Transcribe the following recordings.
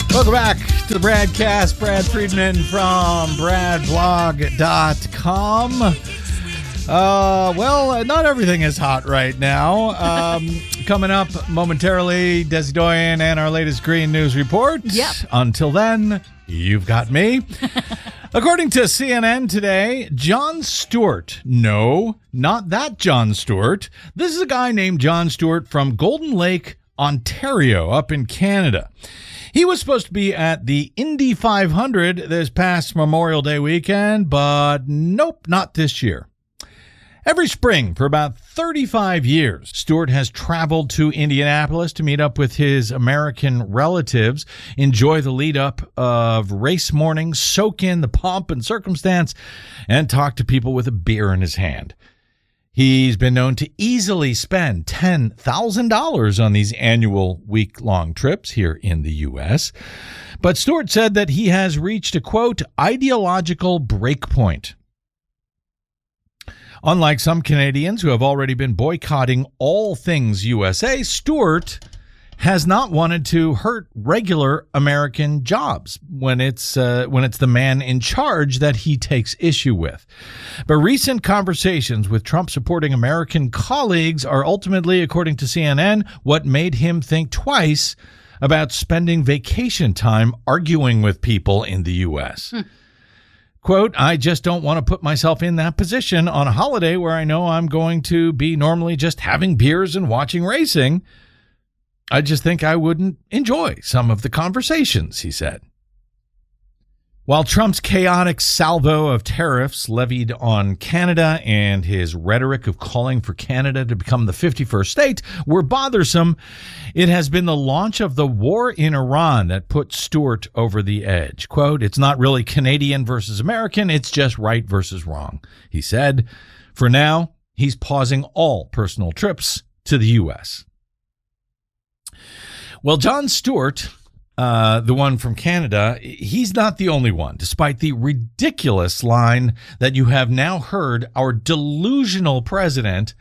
Welcome back to the Bradcast. Brad Friedman from bradblog.com. Well, not everything is hot right now. Coming up momentarily, Desi Doyen and our latest Green News Report. Yep. Until then, you've got me. According to CNN today, Jon Stewart. No, not that Jon Stewart. This is a guy named Jon Stewart from Golden Lake, Ontario, up in Canada. He was supposed to be at the Indy 500 this past Memorial Day weekend, but nope, not this year. Every spring for about 35 years, Stewart has traveled to Indianapolis to meet up with his American relatives, enjoy the lead up of race morning, soak in the pomp and circumstance, and talk to people with a beer in his hand. He's been known to easily spend $10,000 on these annual week-long trips here in the U.S. But Stewart said that he has reached a, quote, ideological breakpoint. Unlike some Canadians who have already been boycotting all things USA, Stewart has not wanted to hurt regular American jobs when it's the man in charge that he takes issue with. But recent conversations with Trump-supporting American colleagues are ultimately, according to CNN, what made him think twice about spending vacation time arguing with people in the U.S. Quote, I just don't want to put myself in that position on a holiday where I know I'm going to be normally just having beers and watching racing. I just think I wouldn't enjoy some of the conversations, he said. While Trump's chaotic salvo of tariffs levied on Canada and his rhetoric of calling for Canada to become the 51st state were bothersome, it has been the launch of the war in Iran that put Stewart over the edge. Quote, it's not really Canadian versus American, it's just right versus wrong, he said. For now, he's pausing all personal trips to the U.S. Well, Jon Stewart, the one from Canada, he's not the only one, despite the ridiculous line that you have now heard our delusional president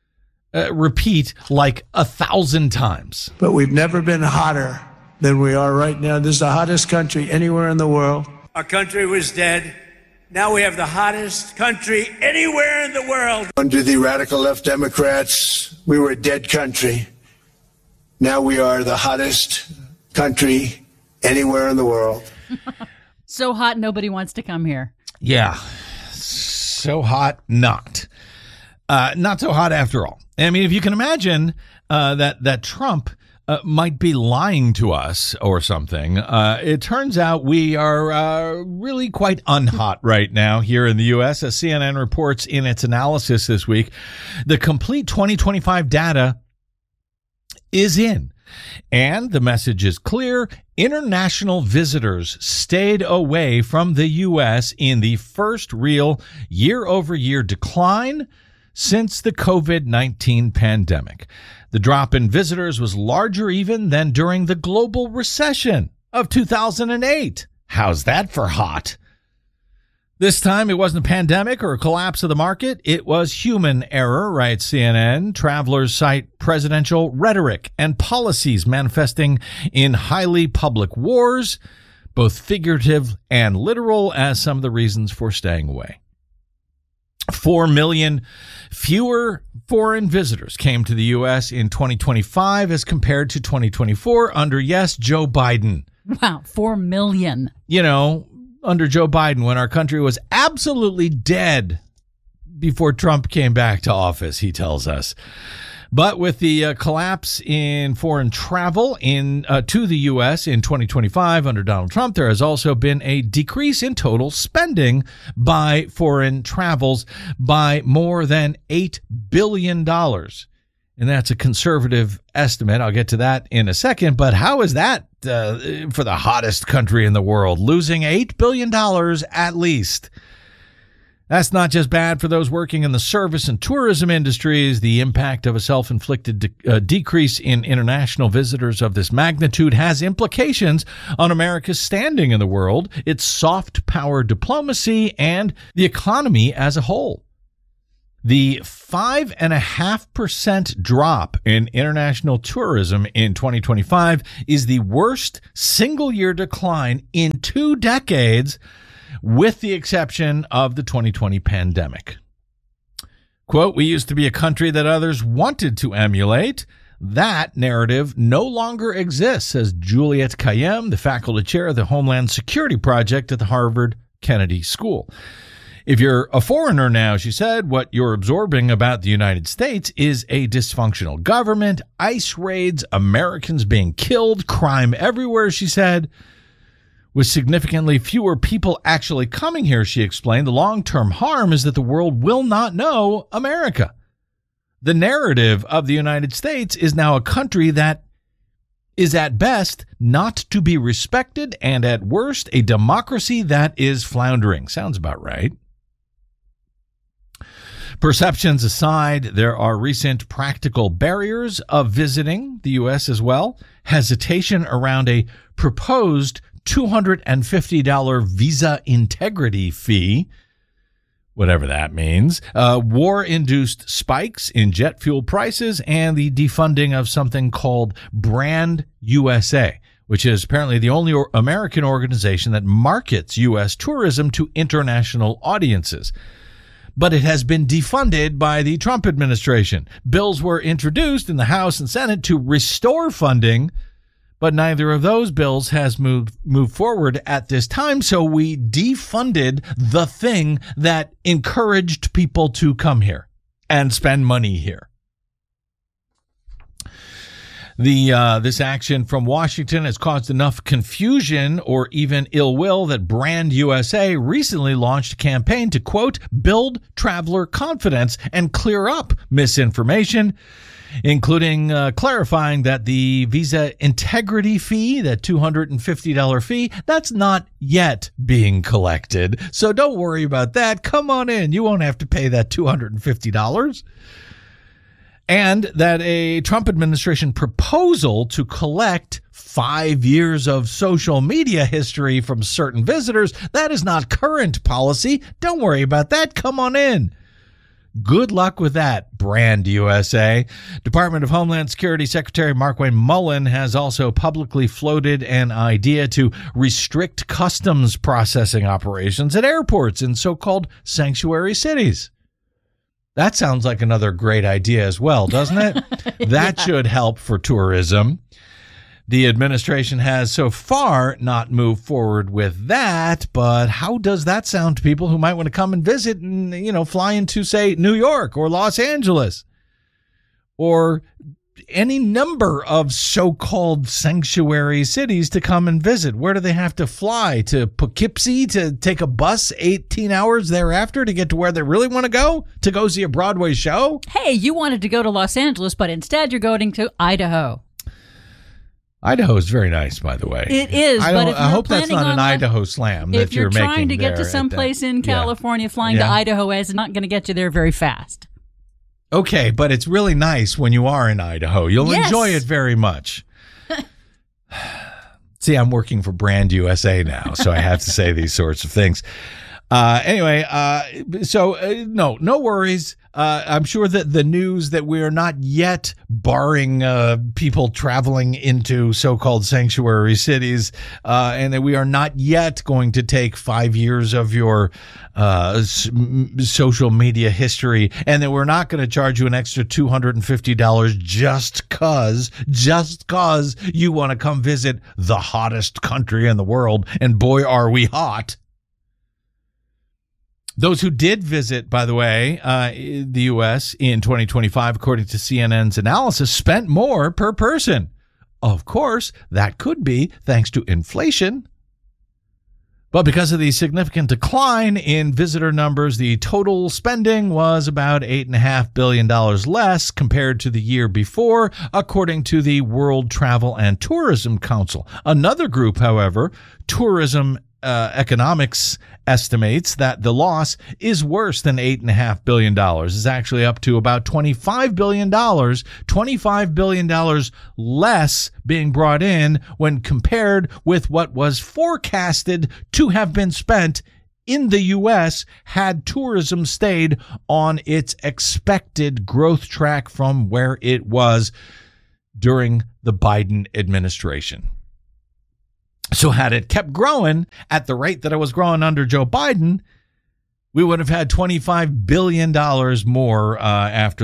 repeat like 1,000 times. But we've never been hotter than we are right now. This is the hottest country anywhere in the world. Our country was dead. Now we have the hottest country anywhere in the world. Under the radical left Democrats, we were a dead country. Now we are the hottest country anywhere in the world. So hot, nobody wants to come here. Yeah, so hot, not so hot after all. I mean, if you can imagine that Trump might be lying to us or something, it turns out we are really quite unhot right now here in the U.S. As CNN reports in its analysis this week, the complete 2025 data is in. And the message is clear. International visitors stayed away from the U.S. in the first real year-over-year decline since the COVID-19 pandemic. The drop in visitors was larger even than during the global recession of 2008. How's that for hot? This time, it wasn't a pandemic or a collapse of the market. It was human error, writes CNN. Travelers cite presidential rhetoric and policies manifesting in highly public wars, both figurative and literal, as some of the reasons for staying away. 4 million fewer foreign visitors came to the U.S. in 2025 as compared to 2024 under, yes, Joe Biden. Wow, 4 million. You know, under Joe Biden, when our country was absolutely dead before Trump came back to office, he tells us. But with the collapse in foreign travel to the U.S. in 2025 under Donald Trump, there has also been a decrease in total spending by foreign travels by more than $8 billion. And that's a conservative estimate. I'll get to that in a second. But how is that for the hottest country in the world, losing $8 billion at least? That's not just bad for those working in the service and tourism industries. The impact of a self-inflicted decrease in international visitors of this magnitude has implications on America's standing in the world, its soft power diplomacy, and the economy as a whole. The 5.5% drop in international tourism in 2025 is the worst single-year decline in 2 decades, with the exception of the 2020 pandemic. Quote, "We used to be a country that others wanted to emulate. That narrative no longer exists," says Juliette Kayyem, the faculty chair of the Homeland Security Project at the Harvard Kennedy School. "If you're a foreigner now," she said, "what you're absorbing about the United States is a dysfunctional government, ICE raids, Americans being killed, crime everywhere," she said. "With significantly fewer people actually coming here," she explained, "the long-term harm is that the world will not know America. The narrative of the United States is now a country that is at best not to be respected and at worst a democracy that is floundering." Sounds about right. Perceptions aside, there are recent practical barriers of visiting the U.S. as well. Hesitation around a proposed $250 visa integrity fee, whatever that means, war-induced spikes in jet fuel prices, and the defunding of something called Brand USA, which is apparently the only American organization that markets U.S. tourism to international audiences. But it has been defunded by the Trump administration. Bills were introduced in the House and Senate to restore funding, but neither of those bills has moved forward at this time, so we defunded the thing that encouraged people to come here and spend money here. This action from Washington has caused enough confusion or even ill will that Brand USA recently launched a campaign to, quote, "build traveler confidence and clear up misinformation," including clarifying that the visa integrity fee, that $250 fee, that's not yet being collected. So don't worry about that. Come on in. You won't have to pay that $250. And that a Trump administration proposal to collect 5 years of social media history from certain visitors, that is not current policy. Don't worry about that. Come on in. Good luck with that, Brand USA. Department of Homeland Security Secretary Markwayne Mullin has also publicly floated an idea to restrict customs processing operations at airports in so-called sanctuary cities. That sounds like another great idea as well, doesn't it? That should help for tourism. The administration has so far not moved forward with that, but how does that sound to people who might want to come and visit and, fly into, say, New York or Los Angeles or any number of so-called sanctuary cities to come and visit? Where do they have to fly? To Poughkeepsie to take a bus 18 hours thereafter to get to where they really want to go see a Broadway show? Hey, you wanted to go to Los Angeles, but instead you're going to Idaho. Idaho is very nice, by the way. It is. I hope that's not an Idaho slam that you're making. If you're trying to get to someplace in California, flying to Idaho is not going to get you there very fast. Okay, but it's really nice when you are in Idaho. You'll enjoy it very much. See, I'm working for Brand USA now, so I have to say these sorts of things. No worries. I'm sure that the news that we are not yet barring people traveling into so-called sanctuary cities, and that we are not yet going to take 5 years of your social media history, and that we're not going to charge you an extra $250 just cause you want to come visit the hottest country in the world, and boy, are we hot. Those who did visit, by the way, the U.S. in 2025, according to CNN's analysis, spent more per person. Of course, that could be thanks to inflation. But because of the significant decline in visitor numbers, the total spending was about $8.5 billion less compared to the year before, according to the World Travel and Tourism Council. Another group, however, Tourism Economics, estimates that the loss is worse than $8.5 billion. It's actually up to about $25 billion, $25 billion less being brought in when compared with what was forecasted to have been spent in the U.S. had tourism stayed on its expected growth track from where it was during the Biden administration. So had it kept growing at the rate that it was growing under Joe Biden, we would have had $25 billion more after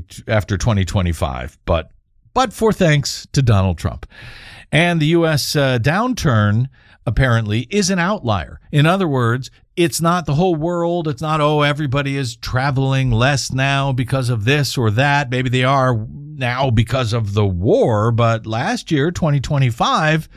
2025. But for thanks to Donald Trump. And the U.S. downturn apparently is an outlier. In other words, it's not the whole world. It's not, everybody is traveling less now because of this or that. Maybe they are now because of the war. But last year, 2025,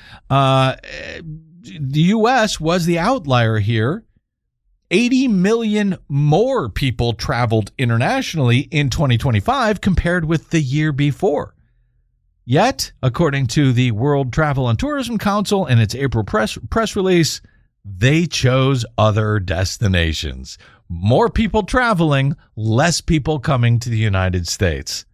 the U.S. was the outlier here. 80 million more people traveled internationally in 2025 compared with the year before. Yet, according to the World Travel and Tourism Council in its April press release, they chose other destinations. More people traveling, less people coming to the United States.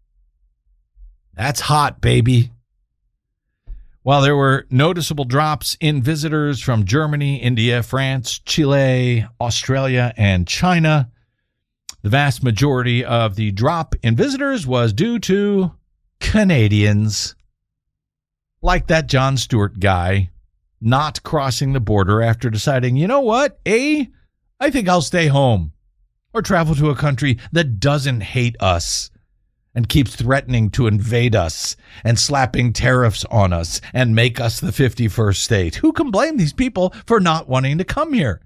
That's hot, baby. While there were noticeable drops in visitors from Germany, India, France, Chile, Australia, and China, the vast majority of the drop in visitors was due to Canadians. Like that Jon Stewart guy not crossing the border after deciding, you know what, I think I'll stay home or travel to a country that doesn't hate us and keeps threatening to invade us and slapping tariffs on us and make us the 51st state. Who can blame these people for not wanting to come here?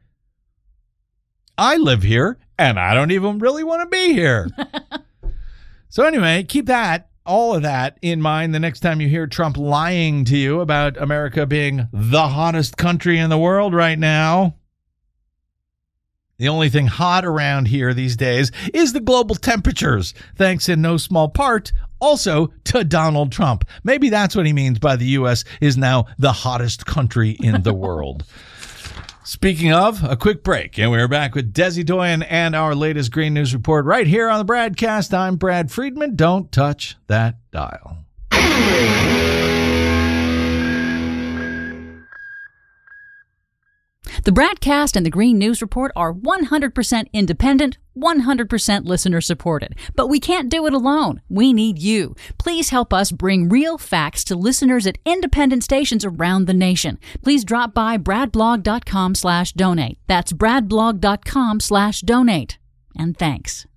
I live here, and I don't even really want to be here. So anyway, keep all of that in mind the next time you hear Trump lying to you about America being the hottest country in the world right now. The only thing hot around here these days is the global temperatures, thanks in no small part also to Donald Trump. Maybe that's what he means by the U.S. is now the hottest country in the world. Speaking of, a quick break, and we're back with Desi Doyen and our latest Green News Report right here on the Bradcast. I'm Brad Friedman. Don't touch that dial. The Bradcast and the Green News Report are 100% independent, 100% listener supported. But we can't do it alone. We need you. Please help us bring real facts to listeners at independent stations around the nation. Please drop by bradblog.com/donate. That's bradblog.com/donate. And thanks.